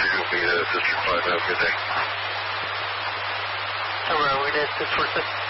will be District 5. Have a good day. Tower, we did 646.